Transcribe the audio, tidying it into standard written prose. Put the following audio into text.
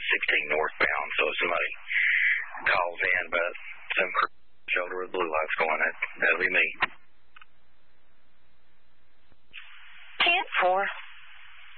16 northbound. So if somebody calls in, but some shoulder with blue lights going, that'll be me. 10-4.